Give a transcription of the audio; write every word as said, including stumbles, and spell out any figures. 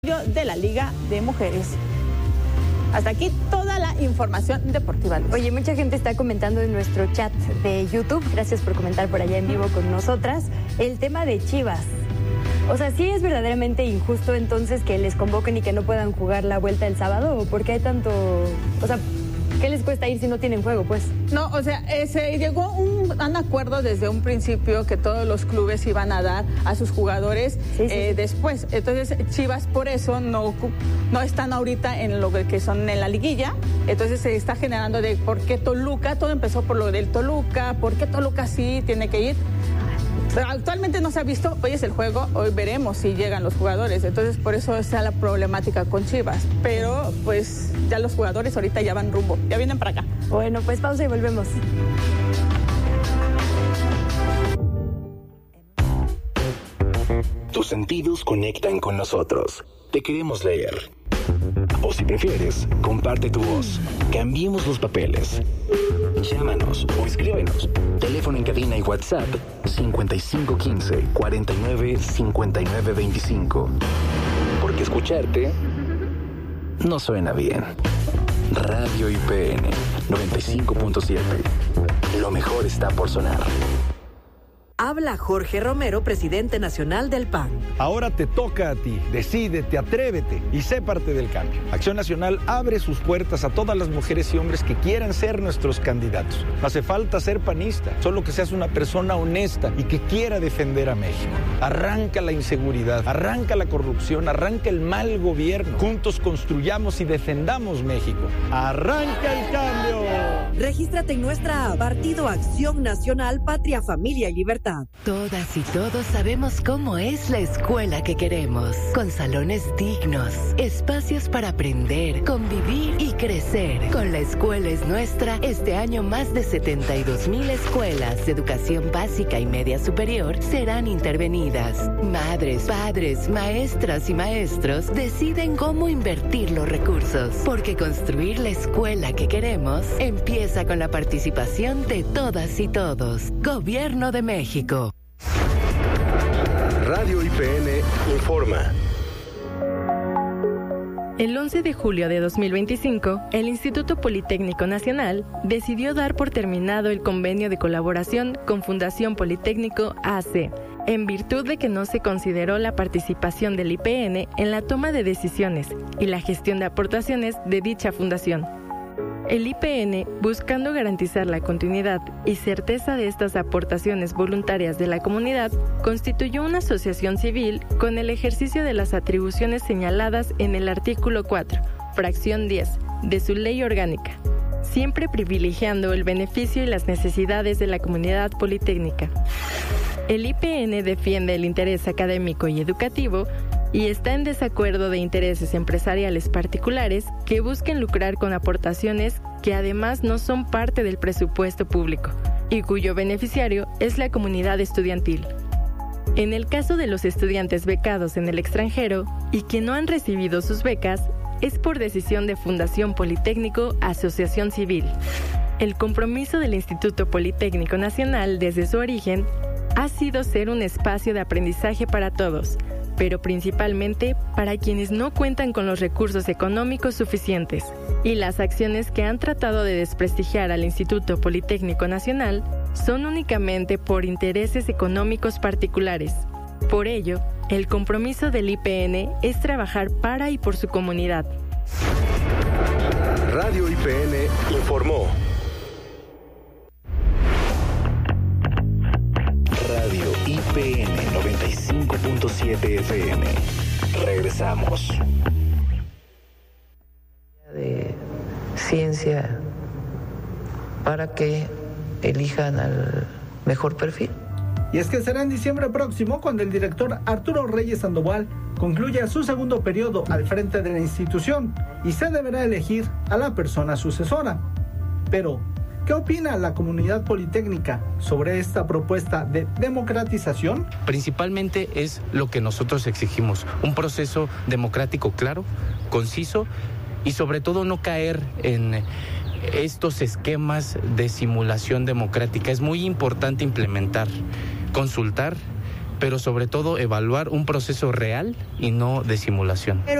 de la Liga de Mujeres. Hasta aquí toda la información deportiva. Oye, mucha gente está comentando en nuestro chat de YouTube, gracias por comentar por allá en vivo con nosotras, el tema de Chivas. O sea, ¿sí es verdaderamente injusto entonces que les convoquen y que no puedan jugar la vuelta el sábado? ¿O por qué hay tanto...? O sea, ¿qué les cuesta ir si no tienen juego, pues? No, o sea, eh, se llegó un, un acuerdo desde un principio que todos los clubes iban a dar a sus jugadores sí, sí, eh, sí. después. Entonces, Chivas por eso no, no están ahorita en lo que son en la liguilla. Entonces, se está generando de por qué Toluca, todo empezó por lo del Toluca, por qué Toluca sí tiene que ir. Pero actualmente no se ha visto, hoy es el juego, hoy veremos si llegan los jugadores, entonces por eso está la problemática con Chivas, pero pues ya los jugadores ahorita ya van rumbo, ya vienen para acá. Bueno, pues pausa y volvemos. Tus sentidos conectan con nosotros, te queremos leer. O si prefieres, comparte tu voz. Cambiemos los papeles. Llámanos o escríbenos. Teléfono en cabina y WhatsApp cincuenta y cinco quince, cuarenta y nueve, cincuenta y nueve veinticinco. Porque escucharte no suena bien. Radio I P N noventa y cinco punto siete. Lo mejor está por sonar. Habla Jorge Romero, presidente nacional del P A N. Ahora te toca a ti. Decídete, atrévete y sé parte del cambio. Acción Nacional abre sus puertas a todas las mujeres y hombres que quieran ser nuestros candidatos. No hace falta ser panista, solo que seas una persona honesta y que quiera defender a México. Arranca la inseguridad, arranca la corrupción, arranca el mal gobierno. Juntos construyamos y defendamos México. ¡Arranca el cambio! Regístrate en nuestra app, Partido Acción Nacional, Patria, Familia y Libertad. Todas y todos sabemos cómo es la escuela que queremos, con salones dignos, espacios para aprender, convivir y crecer. Con La Escuela es Nuestra, este año más de setenta y dos mil escuelas de educación básica y media superior serán intervenidas. Madres, padres, maestras y maestros deciden cómo invertir los recursos, porque construir la escuela que queremos empieza con la participación de todas y todos. Gobierno de México. Radio I P N informa. El once de julio de dos mil veinticinco, el Instituto Politécnico Nacional decidió dar por terminado el convenio de colaboración con Fundación Politécnico A C, en virtud de que no se consideró la participación del I P N en la toma de decisiones y la gestión de aportaciones de dicha fundación. El I P N, buscando garantizar la continuidad y certeza de estas aportaciones voluntarias de la comunidad, constituyó una asociación civil con el ejercicio de las atribuciones señaladas en el artículo cuatro, fracción diez, de su ley orgánica, siempre privilegiando el beneficio y las necesidades de la comunidad politécnica. El I P N defiende el interés académico y educativo y está en desacuerdo de intereses empresariales particulares que busquen lucrar con aportaciones que además no son parte del presupuesto público y cuyo beneficiario es la comunidad estudiantil. En el caso de los estudiantes becados en el extranjero y que no han recibido sus becas, es por decisión de Fundación Politécnico Asociación Civil. El compromiso del Instituto Politécnico Nacional desde su origen ha sido ser un espacio de aprendizaje para todos, pero principalmente para quienes no cuentan con los recursos económicos suficientes. Y las acciones que han tratado de desprestigiar al Instituto Politécnico Nacional son únicamente por intereses económicos particulares. Por ello, el compromiso del I P N es trabajar para y por su comunidad. Radio I P N informó. Radio I P N noventa y cinco punto siete F M. Regresamos. De ciencia para que elijan al mejor perfil. Y es que será en diciembre próximo cuando el director Arturo Reyes Sandoval concluya su segundo periodo al frente de la institución y se deberá elegir a la persona sucesora. Pero, ¿qué opina la comunidad politécnica sobre esta propuesta de democratización? Principalmente es lo que nosotros exigimos, un proceso democrático claro, conciso y sobre todo no caer en estos esquemas de simulación democrática. Es muy importante implementar, consultar pero sobre todo evaluar un proceso real y no de simulación.